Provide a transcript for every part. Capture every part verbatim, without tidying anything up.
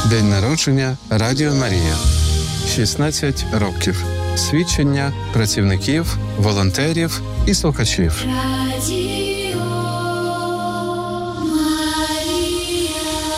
День народження Радіо Марія. шістнадцять років. Свідчення працівників, волонтерів і слухачів. Радіо Марія.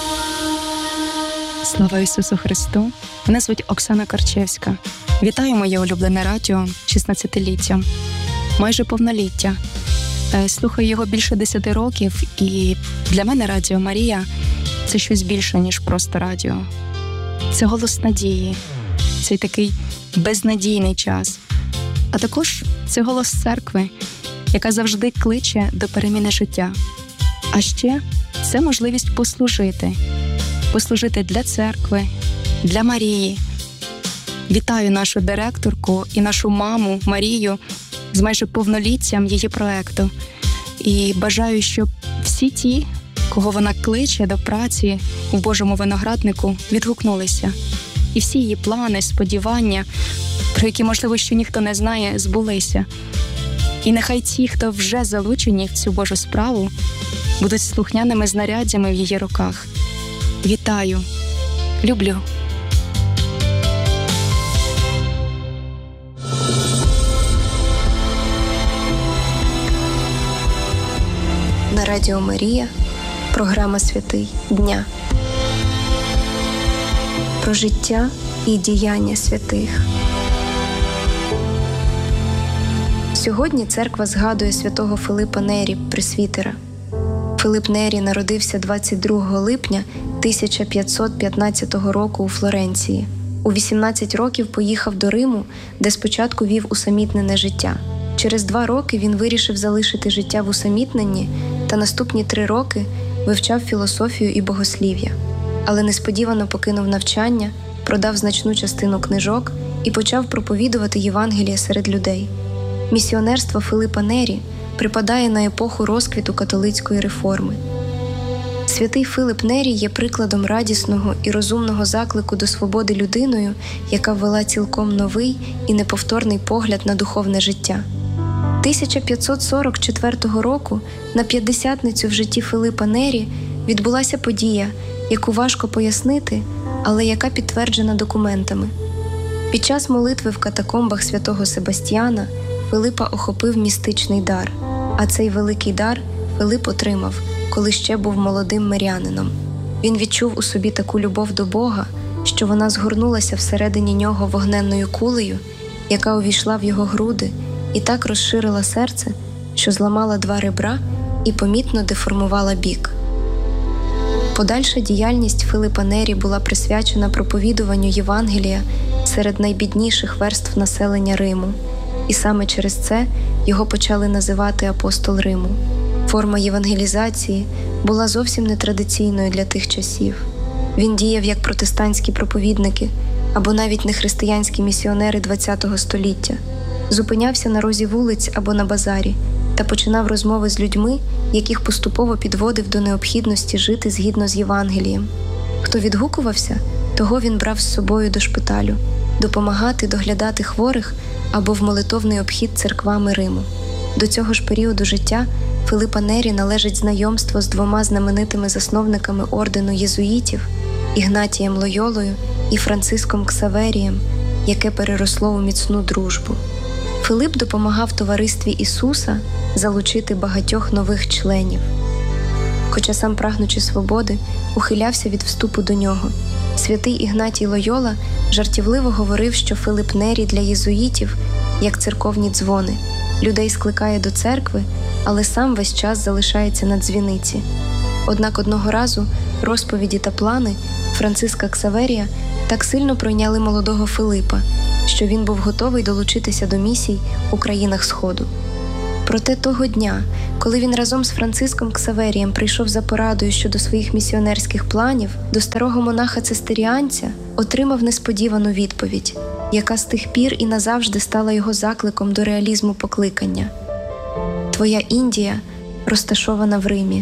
Слава Ісусу Христу! Мене звуть Оксана Карчевська. Вітаю моє улюблене радіо шістнадцятиліття. Майже повноліття. Слухаю його більше десяти років, і для мене Радіо Марія – це щось більше, ніж просто радіо. Це голос надії, цей такий безнадійний час. А також це голос церкви, яка завжди кличе до переміни життя. А ще це можливість послужити. Послужити для церкви, для Марії. Вітаю нашу директорку і нашу маму Марію з майже повноліттям її проекту. І бажаю, щоб всі ті, кого вона кличе до праці у Божому винограднику, відгукнулися. І всі її плани, сподівання, про які, можливо, ще ніхто не знає, збулися. І нехай ті, хто вже залучені в цю Божу справу, будуть слухняними знаряддями в її руках. Вітаю. Люблю. На Радіо Марія програма «Святий дня». Про життя і діяння святих. Сьогодні церква згадує святого Филипа Нері, пресвітера. Филип Нері народився двадцять другого липня тисяча п'ятсот п'ятнадцятого року у Флоренції. У вісімнадцять років поїхав до Риму, де спочатку вів усамітнене життя. Через два роки він вирішив залишити життя в усамітненні та наступні три роки вивчав філософію і богослів'я. Але несподівано покинув навчання, продав значну частину книжок і почав проповідувати Євангеліє серед людей. Місіонерство Филипа Нері припадає на епоху розквіту католицької реформи. Святий Филип Нері є прикладом радісного і розумного заклику до свободи людиною, яка ввела цілком новий і неповторний погляд на духовне життя. тисяча п'ятсот сорок четвертого року на п'ятдесятницю в житті Филипа Нері відбулася подія, яку важко пояснити, але яка підтверджена документами. Під час молитви в катакомбах святого Себастьяна Филипа охопив містичний дар, а цей великий дар Филип отримав, коли ще був молодим мирянином. Він відчув у собі таку любов до Бога, що вона згорнулася всередині нього вогненною кулею, яка увійшла в його груди і так розширила серце, що зламала два ребра і помітно деформувала бік. Подальша діяльність Филипа Нері була присвячена проповідуванню Євангелія серед найбідніших верств населення Риму, і саме через це його почали називати апостол Риму. Форма євангелізації була зовсім нетрадиційною для тих часів. Він діяв як протестантські проповідники або навіть нехристиянські місіонери ХХ століття. Зупинявся на розі вулиць або на базарі та починав розмови з людьми, яких поступово підводив до необхідності жити згідно з Євангелієм. Хто відгукувався, того він брав з собою до шпиталю, допомагати доглядати хворих або в молитовний обхід церквами Риму. До цього ж періоду життя Филипа Нері належить знайомство з двома знаменитими засновниками ордену єзуїтів – Ігнатієм Лойолою і Франциском Ксаверієм, яке переросло у міцну дружбу. Филип допомагав товаристві Ісуса залучити багатьох нових членів. Хоча сам, прагнучи свободи, ухилявся від вступу до нього. Святий Ігнатій Лойола жартівливо говорив, що Филип Нері для єзуїтів, як церковні дзвони, людей скликає до церкви, але сам весь час залишається на дзвіниці. Однак одного разу розповіді та плани Франциска Ксаверія так сильно пройняли молодого Филипа, що він був готовий долучитися до місій у країнах Сходу. Проте того дня, коли він разом з Франциском Ксаверієм прийшов за порадою щодо своїх місіонерських планів, до старого монаха-цистеріанця отримав несподівану відповідь, яка з тих пір і назавжди стала його закликом до реалізму покликання. «Твоя Індія розташована в Римі».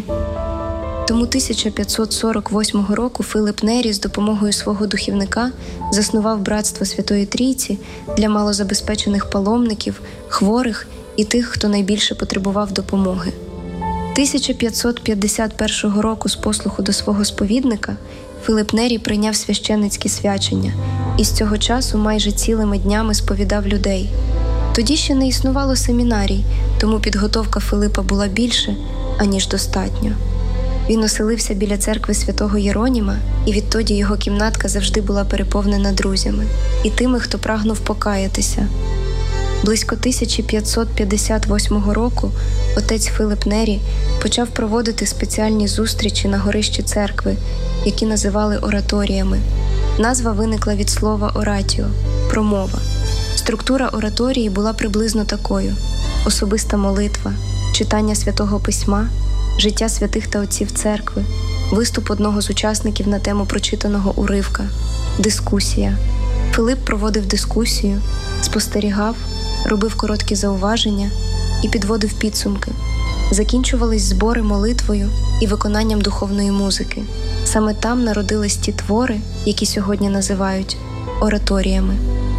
Тому тисяча п'ятсот сорок восьмого року Филип Нері з допомогою свого духівника заснував братство Святої Трійці для малозабезпечених паломників, хворих і тих, хто найбільше потребував допомоги. тисяча п'ятсот п'ятдесят першого року з послуху до свого сповідника Филип Нері прийняв священницькі свячення і з цього часу майже цілими днями сповідав людей. Тоді ще не існувало семінарій, тому підготовка Филипа була більше, аніж достатньо. Він оселився біля церкви святого Єроніма, і відтоді його кімнатка завжди була переповнена друзями і тими, хто прагнув покаятися. Близько тисяча п'ятсот п'ятдесят восьмого року отець Филип Нері почав проводити спеціальні зустрічі на горищі церкви, які називали ораторіями. Назва виникла від слова «оратіо» – «промова». Структура ораторії була приблизно такою: особиста молитва, читання Святого Письма, життя святих та отців церкви, виступ одного з учасників на тему прочитаного уривка, дискусія. Филип проводив дискусію, спостерігав, робив короткі зауваження і підводив підсумки. Закінчувались збори молитвою і виконанням духовної музики. Саме там народились ті твори, які сьогодні називають ораторіями.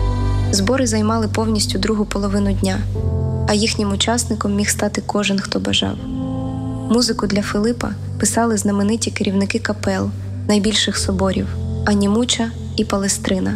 Збори займали повністю другу половину дня, а їхнім учасником міг стати кожен, хто бажав. Музику для Филипа писали знамениті керівники капел найбільших соборів – Анімуча і Палестрина.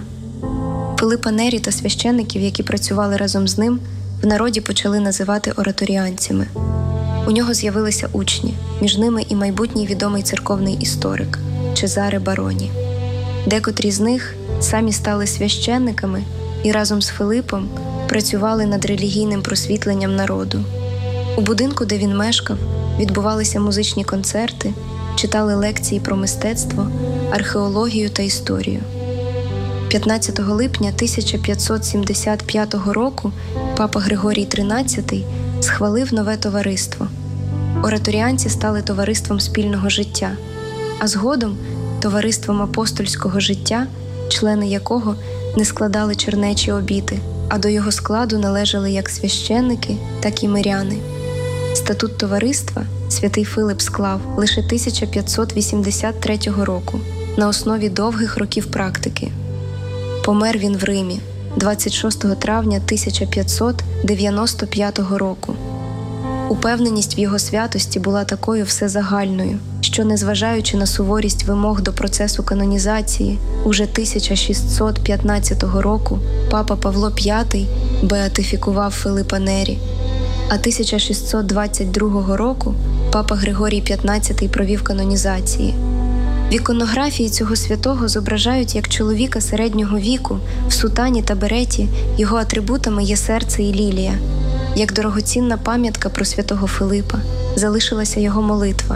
Филипа Нері та священників, які працювали разом з ним, в народі почали називати ораторіанцями. У нього з'явилися учні, між ними і майбутній відомий церковний історик Чезаре Бароні. Декотрі з них самі стали священниками і разом з Филипом працювали над релігійним просвітленням народу. У будинку, де він мешкав, відбувалися музичні концерти, читали лекції про мистецтво, археологію та історію. п'ятнадцятого липня тисяча п'ятсот сімдесят п'ятого року папа Григорій тринадцятий схвалив нове товариство. Ораторіанці стали товариством спільного життя, а згодом – товариством апостольського життя, члени якого не складали чернечі обіти, а до його складу належали як священники, так і миряни. Статут товариства святий Филип склав лише тисяча п'ятсот вісімдесят третього року на основі довгих років практики. Помер він в Римі двадцять шостого травня тисяча п'ятсот дев'яносто п'ятого року. Упевненість в його святості була такою всезагальною, що, незважаючи на суворість вимог до процесу канонізації, уже тисяча шістсот п'ятнадцятого року папа Павло п'ятий беатифікував Филипа Нері, а тисяча шістсот двадцять другого року папа Григорій п'ятнадцятий провів канонізації. В іконографії цього святого зображають як чоловіка середнього віку, в сутані та береті, його атрибутами є серце і лілія. Як дорогоцінна пам'ятка про святого Филипа залишилася його молитва: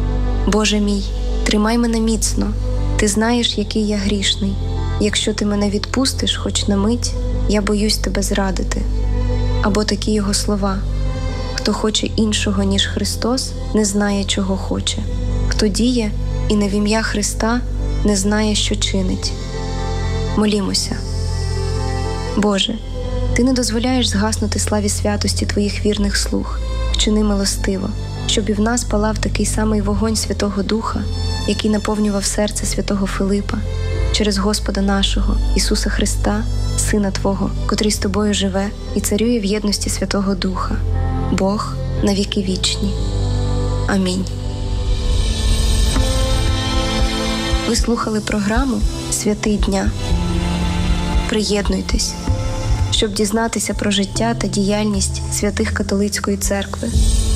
«Боже мій, тримай мене міцно, ти знаєш, який я грішний. Якщо ти мене відпустиш хоч на мить, я боюсь тебе зрадити». Або такі його слова: «Хто хоче іншого, ніж Христос, не знає, чого хоче. Хто діє і не в ім'я Христа, не знає, що чинить». Молімося. Боже, Ти не дозволяєш згаснути славі святості Твоїх вірних слуг. Вчини милостиво, щоб і в нас палав такий самий вогонь Святого Духа, який наповнював серце святого Филипа, через Господа нашого, Ісуса Христа, Сина Твого, котрий з Тобою живе і царює в єдності Святого Духа, Бог на віки вічні. Амінь. Ви слухали програму «Святий дня». Приєднуйтесь, щоб дізнатися про життя та діяльність святих католицької церкви.